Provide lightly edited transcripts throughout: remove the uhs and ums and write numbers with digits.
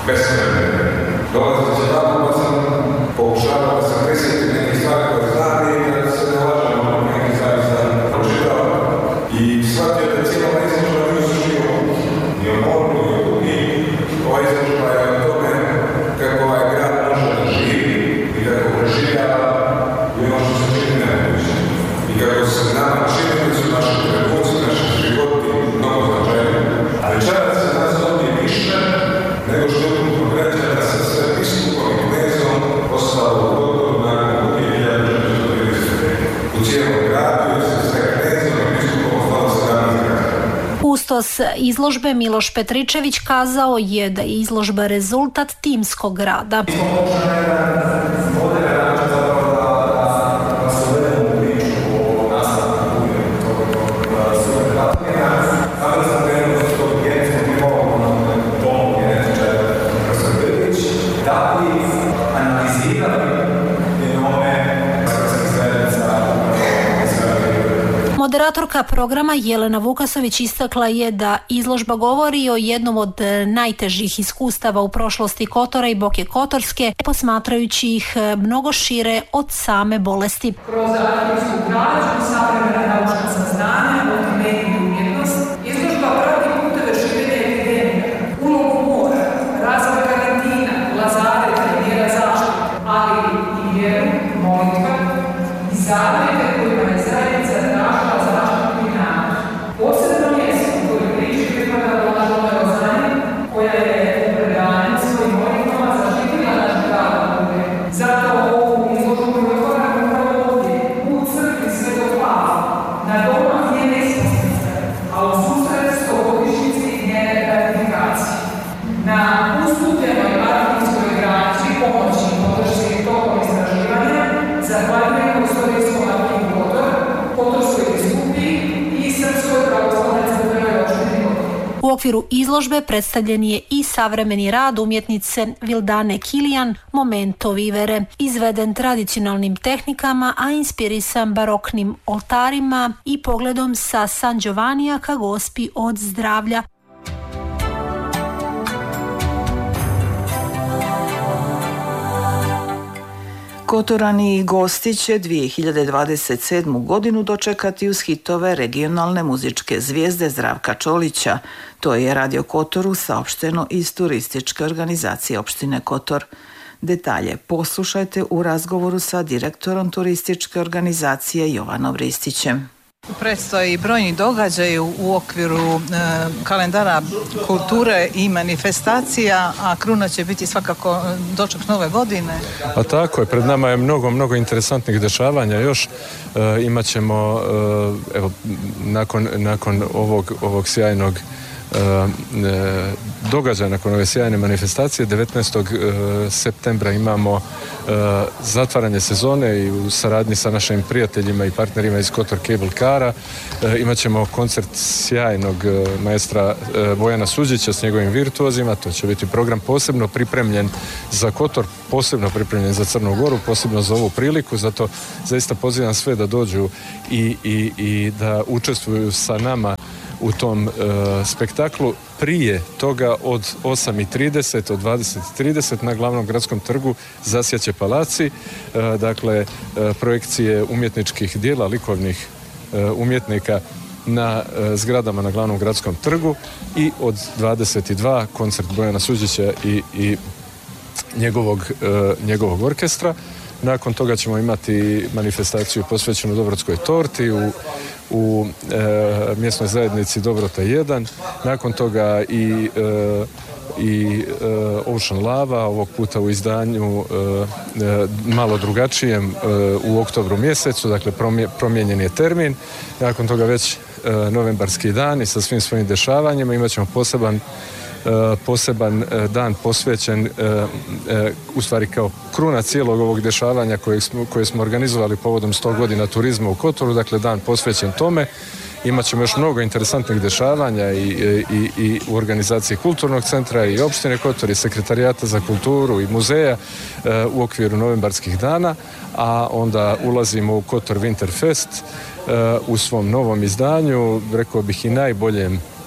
beskrajne. Dolazim se tamo, pa sam pokušavao da se prisjetim nekih stvari koje znam i da se ne lažem o nekih stvari sam pročitao. I shvatio da cijela izložba nije suštio ni o moru, ni o kugi. Ova izložba je o tome kako ovaj grad može da živi i kako preživljava i ono što se čini nemoguće. I kako se nama činili su naši trenuci, naši životi mnogo značajni. A večeras se nas ovdje više nego što je ukupno građana sa sve biskupom i knezom ostalo u Kotoru nakon 1930. U cijelom gradu je se sve knezom i biskupom ostalo 17 građana. Kustos izložbe Miloš Petričević kazao je da je izložba rezultat timskog rada. Moderatorka programa Jelena Vukasović istakla je da izložba govori o jednom od najtežih iskustava u prošlosti Kotora i Boke Kotorske, posmatrajući ih mnogo šire od same bolesti. Kroz arhivsku građu, savremena naučna saznanja, multimedijnu umjetnost, izložba prati puteve širenja epidemija, ulogu mora, razvoj karantina, lazareta i mjera zaštite, ali i vjeru, molitva i zavrljete kojima je zajednica tražila zaštitu i nadu. Posebno mjesto u kojoj priči pripada Blaženoj Rozani, koja je u predanju svojim molitvama zaštitila naš grad Luke. Zato ovu izložbu je otvorena upravo ovdje, u crkvi Svetog Pavla, na domah njene isposnice, a u susret 100-godišnjici njene beatifikacije. Na ustupljenoj arhivskoj građi pomoći i podršci tokom istraživanja zahvaljujem Historijskom arhivu Kotor, Kotorskoj biskupiji i Srpskoj pravoslavnoj crkvenoj opštini Kotor. U okviru izložbe predstavljen je i savremeni rad umjetnice Vildane Kilijan Momento vivere, izveden tradicionalnim tehnikama, a inspirisan baroknim oltarima i pogledom sa San Giovanija ka Gospi od zdravlja. Kotorani i gosti će 2027. godinu dočekati uz hitove regionalne muzičke zvijezde Zdravka Čolića. To je Radio Kotoru saopšteno iz turističke organizacije opštine Kotor. Detalje poslušajte u razgovoru sa direktorom turističke organizacije Jovanom Ristićem. Predstoji brojni događaj u okviru kalendara kulture i manifestacija, a kruna će biti svakako doček nove godine. A tako je, pred nama je mnogo interesantnih dešavanja još. Imat ćemo, evo, nakon ovog sjajnog događaja, nakon ove sjajne manifestacije, 19. septembra imamo zatvaranje sezone i u saradnji sa našim prijateljima i partnerima iz Kotor Cable Cara imat ćemo koncert sjajnog maestra Bojana Suđića s njegovim virtuozima. To će biti program posebno pripremljen za Kotor, posebno pripremljen za Crnu Goru, posebno za ovu priliku, zato zaista pozivam sve da dođu i da učestvuju sa nama u tom spektaklu. Prije toga od 8:30, od 20:30 na glavnom gradskom trgu zasjaće palaci, dakle projekcije umjetničkih dijela, likovnih umjetnika na zgradama na glavnom gradskom trgu i od 22 koncert Bojana Suđića i njegovog orkestra. Nakon toga ćemo imati manifestaciju posvećenu Dobrotskoj torti u mjesnoj zajednici Dobrota 1. Nakon toga i Ocean Lava, ovog puta u izdanju malo drugačijem u oktobru mjesecu, dakle promijenjen je termin. Nakon toga već novembarski dan i sa svim svojim dešavanjima imat ćemo poseban dan posvećen u stvari kao kruna cijelog ovog dešavanja koje smo organizovali povodom 100 godina turizma u Kotoru, dakle dan posvećen tome. Imat ćemo još mnogo interesantnih dešavanja i u organizaciji kulturnog centra i opštine Kotor i sekretarijata za kulturu i muzeja u okviru novembarskih dana, a onda ulazimo u Kotor Winter Fest u svom novom izdanju, rekao bih i najboljem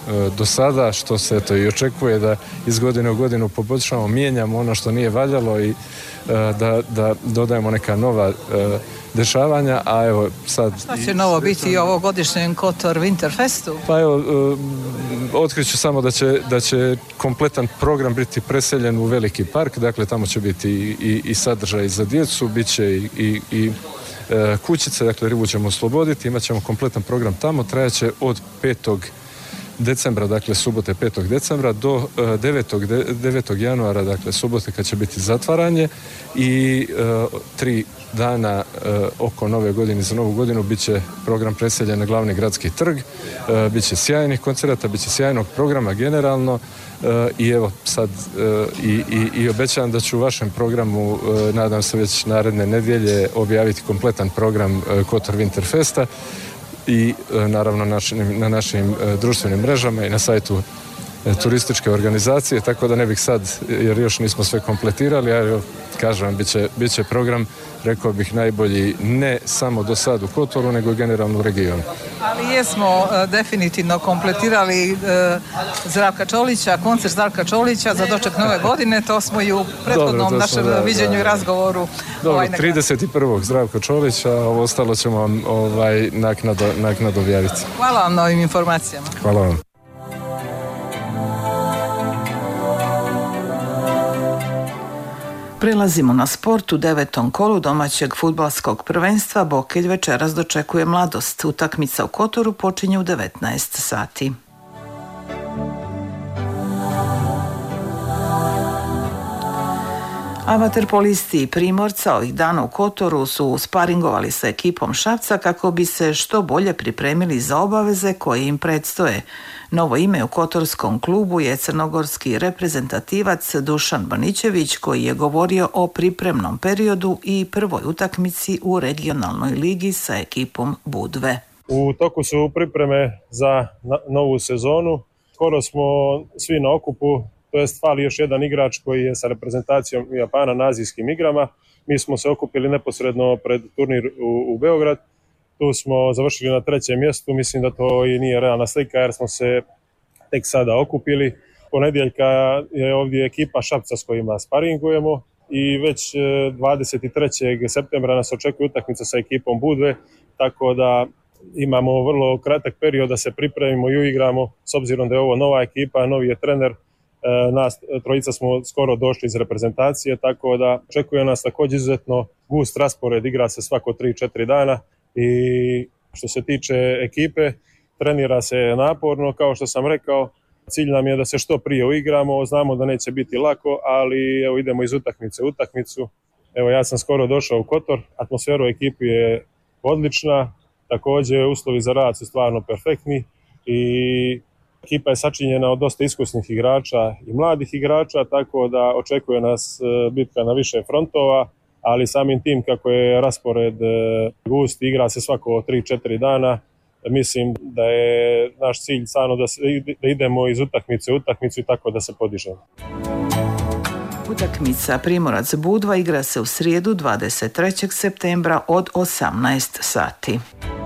do sada, što se to i očekuje da iz godine u godinu poboljšamo, mijenjamo ono što nije valjalo i da dodajemo neka nova dešavanja, a evo sad... Šta će novo biti i ovogodišnjem Kotor Winterfestu? Pa evo, otkriću samo da će kompletan program biti preseljen u veliki park, dakle tamo će biti i sadržaj za djecu, bit će i kućice, dakle ribu ćemo osloboditi, imat ćemo kompletan program tamo, trajaće od 5. decembra, dakle subote 5. decembra do 9. januara, dakle subote kad će biti zatvaranje i 3 dana oko nove godine, za novu godinu bit će program preseljen na glavni gradski trg, bit će sjajnih koncerata, bit će sjajnog programa generalno i evo sad i obećavam da ću u vašem programu, nadam se već naredne nedjelje, objaviti kompletan program Kotor Winterfesta i naravno na našim društvenim mrežama i na sajtu turističke organizacije, tako da ne bih sad, jer još nismo sve kompletirali, ali kažem vam, bit će program, rekao bih, najbolji ne samo do sad u Kotoru, nego generalno u regionu. Ali jesmo definitivno kompletirali Zdravka Čolića, koncert Zdravka Čolića za doček nove godine, to smo i u prethodnom našem viđenju i razgovoru. Dobro, 31. Zdravka Čolića, ovo ostalo ćemo vam naknadno objaviti. Hvala vam na ovim informacijama. Hvala vam. Prelazimo na sport. U 9. kolu domaćeg fudbalskog prvenstva Bokelj večeras dočekuje Mladost. Utakmica u Kotoru počinje u 19 sati. A vaterpolisti Primorca ovih dana u Kotoru su sparingovali sa ekipom Šapca kako bi se što bolje pripremili za obaveze koje im predstoje. Novo ime u kotorskom klubu je crnogorski reprezentativac Dušan Banićević, koji je govorio o pripremnom periodu i prvoj utakmici u regionalnoj ligi sa ekipom Budve. U toku su pripreme za novu sezonu. Skoro smo svi na okupu, to jest fali još jedan igrač koji je sa reprezentacijom Japana na azijskim igrama. Mi smo se okupili neposredno pred turnir u Beograd. Tu smo završili na 3. mjestu, mislim da to i nije realna slika jer smo se tek sada okupili. Ponedjeljka je ovdje ekipa Šapca s kojima sparingujemo i već 23. septembra nas očekuje utakmica sa ekipom Budve, tako da imamo vrlo kratak period da se pripremimo i uigramo, s obzirom da je ovo nova ekipa, novi je trener. Nas trojica smo skoro došli iz reprezentacije, tako da očekuje nas također izuzetno gust raspored, igra se svako 3-4 dana i što se tiče ekipe, trenira se naporno, kao što sam rekao, cilj nam je da se što prije uigramo, znamo da neće biti lako, ali evo idemo iz utakmice u utakmicu. Evo ja sam skoro došao u Kotor, atmosfera u ekipi je odlična, također uslovi za rad su stvarno perfektni i ekipa je sačinjena od dosta iskusnih igrača i mladih igrača, tako da očekuje nas bitka na više frontova, ali samim tim kako je raspored gust, igra se svako 3-4 dana, mislim da je naš cilj stvarno da idemo iz utakmice u utakmicu i tako da se podižemo. Utakmica Primorac Budva igra se u srijedu 23. septembra od 18 sati.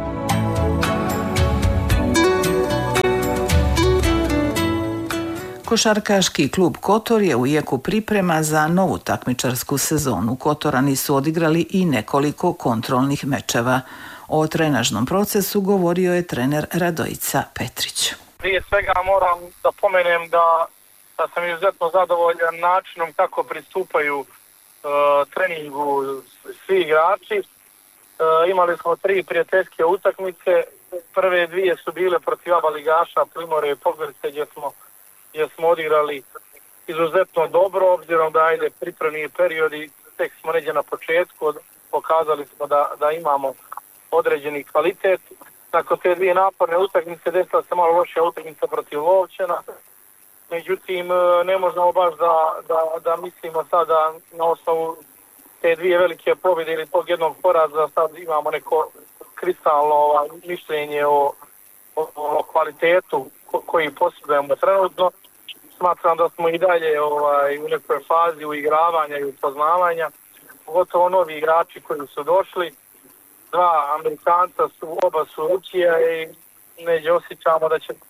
Košarkaški klub Kotor je u jeku priprema za novu takmičarsku sezonu. Kotorani su odigrali i nekoliko kontrolnih mečeva. O trenažnom procesu govorio je trener Radojica Petrić. Prije svega moram da pomenem da sam izuzetno zadovoljan načinom kako pristupaju treningu svi igrači. Imali smo 3 prijateljske utakmice. Prve 2 su bile protiv aba ligaša Primorje i Pogorice gdje smo odigrali izuzetno dobro, obzirom da pripremni periodi, tek smo neđe na početku, pokazali smo da imamo određeni kvalitet. Nakon te 2 naporne utakmice desila se malo lošija utakmica protiv Lovćena, međutim ne možemo baš da mislimo sada na osnovu te 2 velike pobjede ili tog jednog poraza, sad imamo neko kristalno mišljenje o kvalitetu koji posjedujemo trenutno. Smatram da smo i dalje u nekoj fazi uigravanja i upoznavanja, pogotovo novi igrači koji su došli. 2 Amerikanca oba su Rusija i neđe osjećamo da će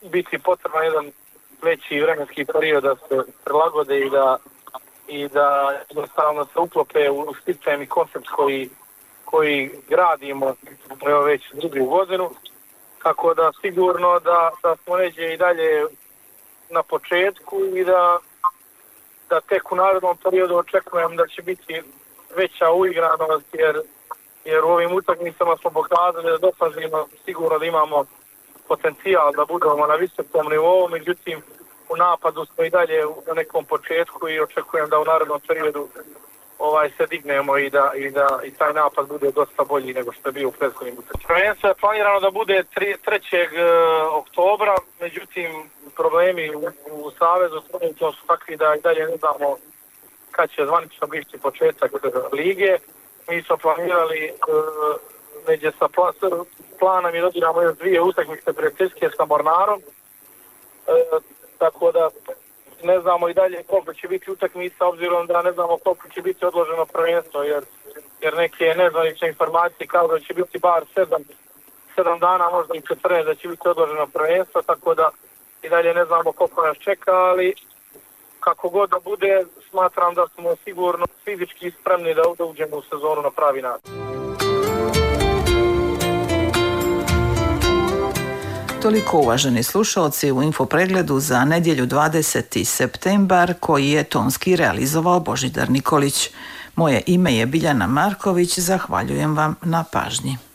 biti potreban jedan veći vremenski period da se prilagode i da jednostavno se uklope u sistem i koncept koji gradimo već drugu godinu. Tako da sigurno da smo neđe i dalje na početku i da tek u narednom periodu očekujem da će biti veća uigranost jer u ovim utakmicama smo pokazali da dosažimo sigurno da imamo potencijal da budemo na visokom nivou, međutim u napadu smo i dalje na nekom početku i očekujem da u narednom periodu se dignemo i taj napad bude dosta bolji nego što je bio u prethodnim utakmicama. Prvenstvo je planirano da bude 3. oktobra, međutim problemi u Savezu su takvi da i dalje ne znamo kad će zvanično biti početak lige. Mi smo planirali neđe sa planom i dodiramo još 2 utakmice prijateljske sa Mornarom, tako da ne znamo i dalje koliko će biti utakmica, obzirom da ne znamo koliko će biti odloženo prvenstvo, jer neke nezvanične informacije kao da će biti bar 7 dana, možda i 14 da će biti odloženo prvenstvo, tako da i dalje ne znamo koliko nas čeka, ali kako god da bude, smatram da smo sigurno fizički spremni da uđemo u sezonu na pravi način. Toliko, uvaženi slušalci, u infopregledu za nedjelju 20. septembar koji je tonski realizovao Božidar Nikolić. Moje ime je Biljana Marković, zahvaljujem vam na pažnji.